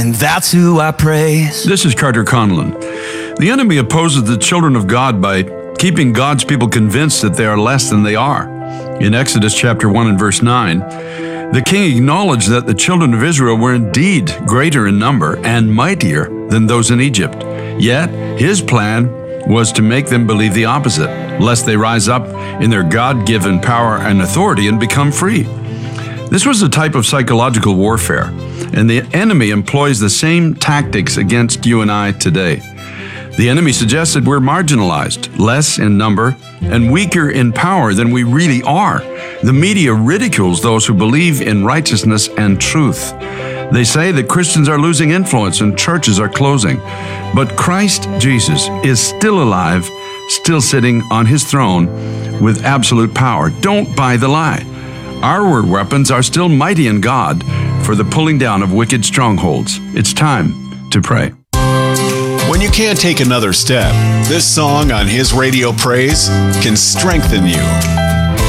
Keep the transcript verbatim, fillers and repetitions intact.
and that's who I praise. This is Carter Conlon. The enemy opposes the children of God by keeping God's people convinced that they are less than they are. In Exodus chapter one and verse nine, the king acknowledged that the children of Israel were indeed greater in number and mightier than those in Egypt. Yet, his plan was to make them believe the opposite, lest they rise up in their God-given power and authority and become free. This was a type of psychological warfare, and the enemy employs the same tactics against you and I today. The enemy suggests that we're marginalized, less in number, and weaker in power than we really are. The media ridicules those who believe in righteousness and truth. They say that Christians are losing influence and churches are closing. But Christ Jesus is still alive, still sitting on his throne with absolute power. Don't buy the lie. Our weapons are still mighty in God for the pulling down of wicked strongholds. It's time to pray. When you can't take another step, this song on His Radio Praise can strengthen you.